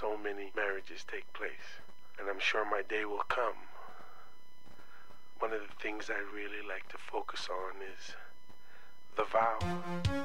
so many marriages take place, and I'm sure my day will come. One of the things I really like to focus on is the vow.